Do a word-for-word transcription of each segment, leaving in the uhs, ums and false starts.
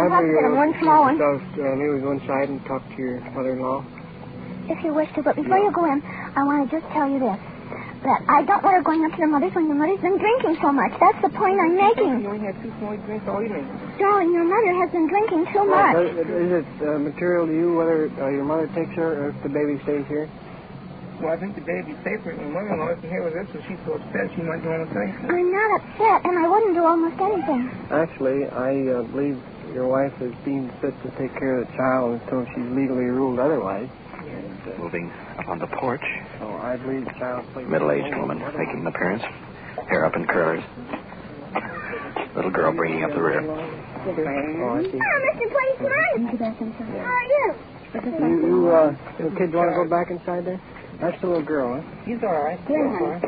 I'll have to get him one small one. Does, uh, maybe go inside and talk to your mother-in-law? If you wish to, but before you go in, I want to just tell you this. That I don't want her going up to your mother's when your mother's been drinking so much. That's the point I'm making. You only had two small drinks all evening. Darling, your mother has been drinking too much. Uh, is it uh, material to you whether uh, your mother takes her or if the baby stays here? Well, I think the baby's safer. My mother-in-law isn't here with us, so she's so upset she might do almost anything. I'm not upset, and I wouldn't do almost anything. Actually, I uh, believe your wife is deemed fit to take care of the child until she's legally ruled otherwise. And, uh, moving up on the porch. So I believe the child's... Middle-aged woman making an appearance. Hair up in curlers. Little girl bringing up the rear. Oh, I see. Oh, Mister Policeman! How are you? You, you, uh, you kids want to go back inside there? That's the little girl, huh? He's all right. Yeah, honey.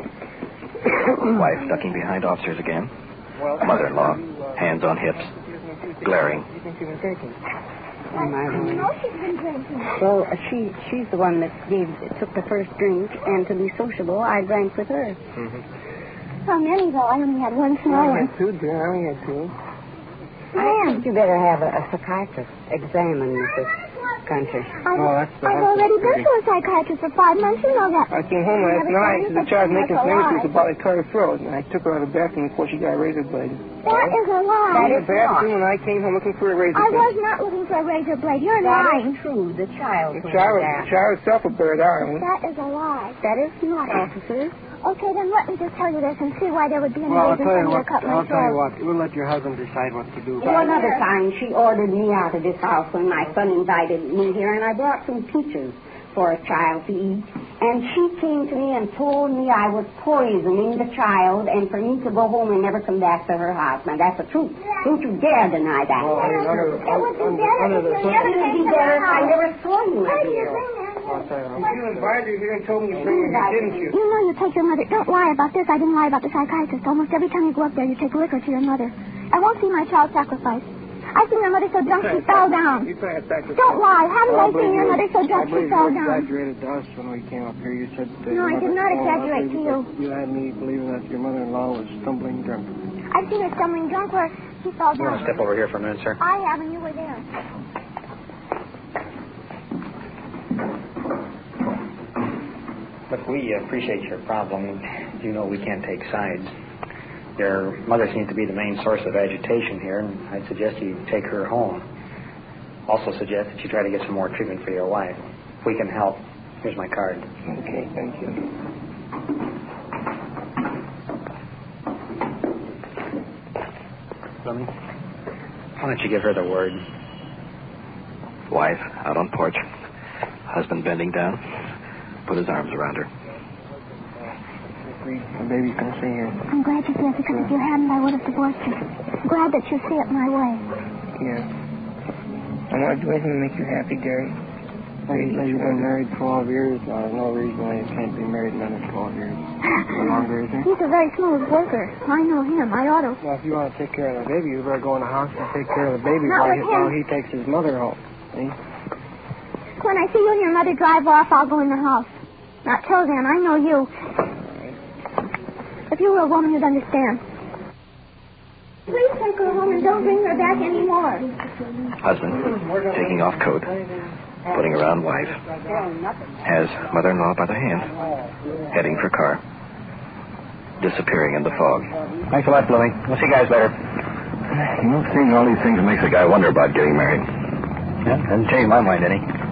Wife ducking behind officers again. Mother-in-law, hands on hips, glaring. You think she's been drinking? I know she's been drinking. Well, uh, she she's the one that gave took the first drink, and to be sociable, I drank with her. Mm-hmm. How many, though? I only had one small I one. had two, dear. I only had two. I think you better have a, a psychiatrist examine this country. I've, Oh, that's- I've that's already pretty- been to a psychiatrist for five months. You know that. I came home last night and the child was making sentences about a cut her throat, and I took her out of the bathroom before she got a razor blade. That is a lie. That In is the bathroom, and I came home looking for a razor I blade. was not looking for a razor blade. You're That lying. is true. The child The told child, me the that. child itself will bear it out. That is a lie. That is not, officer. Okay, then let me just tell you this and see why there would be any Well, I'll reason tell for you me to what. cut my I'll tell you throat. what. We'll let your husband decide what to do. One other time, she ordered me out of this house when my son invited me here, and I brought some peaches for a child to eat. And she came to me and told me I was poisoning the child and for me to go home and never come back to her house. Now, that's the truth. Don't you dare deny that. Well, I mean, under, It would be under, better under if the you never It would came be to better my if I house. never saw you Why do you here. bring that? I'll tell you. You invited her here and told me you bring her here, didn't you? You know you take your mother. Don't lie about this. I didn't lie about the psychiatrist. Almost every time you go up there, you take liquor to your mother. I won't see my child sacrificed. I seen your mother so drunk she fell down. You tried to sacrifice. Don't lie. Haven't Well, I seen your you- mother so drunk I she believe fell you down? exaggerated to us when we came up here. You said... That No, your I did mother- not oh, exaggerate I to believe you. that You had me believing that your mother-in-law was stumbling drunk. I've seen her stumbling drunk where she fell You want down. to step over here for a minute, sir? I have, and you were there. Look, we appreciate your problem. You know we can't take sides. Your mother seems to be the main source of agitation here, and I'd suggest you take her home. Also suggest that you try to get some more treatment for your wife. If we can help, here's my card. Okay, thank you. Fleming, why don't you give her the word? Wife out on porch. Husband bending down. Put his arms around her. The baby's going to stay here. I'm glad you did, because if you hadn't, I would have divorced you. I'm glad that you see it my way. Yeah. I want to do anything to make you happy, Gary. Like you say, you've been married twelve years. Now, there's no reason why you can't be married another twelve years. No longer, is there? He's a very smooth worker. I know him. I ought to. Well, if you want to take care of the baby, you better go in the house and take care of the baby Not while with he, him. while he takes his mother home. See? When I see you and your mother drive off, I'll go in the house. Not till then. I know you. If you were a woman, you'd understand. Please take her home and don't bring her back anymore. Husband taking off coat. Putting around wife. Has mother-in-law by the hand. Heading for car. Disappearing in the fog. Thanks a lot, Fleming. We'll see you guys later. You know, seeing all these things makes a guy wonder about getting married. Yeah, doesn't change my mind any.